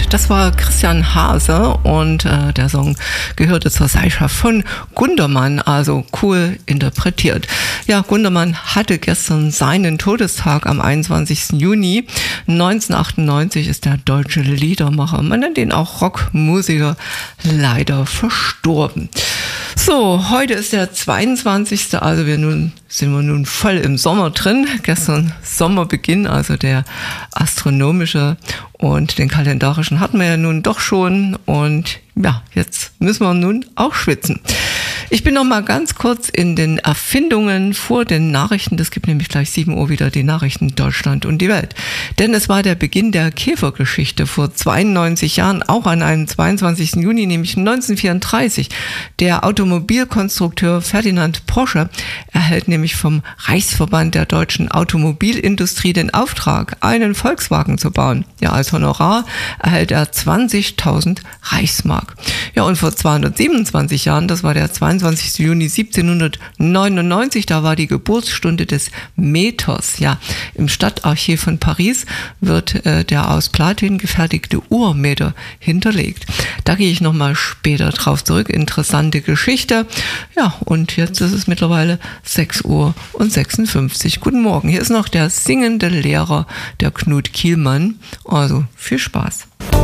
Das war Christian Hase und der Song gehörte zur Seilschaft von Gundermann, also cool interpretiert. Ja, Gundermann hatte gestern seinen Todestag am 21. Juni. 1998 ist der deutsche Liedermacher, man nennt ihn auch Rockmusiker, leider verstorben. So, heute ist der 22. Also sind wir nun voll im Sommer drin. Gestern Sommerbeginn, also der astronomische, und den kalendarischen hatten wir ja nun doch schon. Und ja, jetzt müssen wir nun auch schwitzen. Ich bin noch mal ganz kurz in den Erfindungen vor den Nachrichten. Es gibt nämlich gleich 7 Uhr wieder die Nachrichten Deutschland und die Welt. Denn es war der Beginn der Käfergeschichte vor 92 Jahren, auch an einem 22. Juni, nämlich 1934. Der Automobilkonstrukteur Ferdinand Porsche erhält nämlich vom Reichsverband der deutschen Automobilindustrie den Auftrag, einen Volkswagen zu bauen. Ja, als Honorar erhält er 20.000 Reichsmark. Ja, und vor 227 Jahren, das war der 22. Juni 1799, da war die Geburtsstunde des Meters. Ja, im Stadtarchiv von Paris wird der aus Platin gefertigte Urmeter hinterlegt. Da gehe ich nochmal später drauf zurück. Interessante Geschichte. Ja, und jetzt ist es mittlerweile 6:56 Uhr. Guten Morgen. Hier ist noch der singende Lehrer, der Knut Kielmann. Also viel Spaß.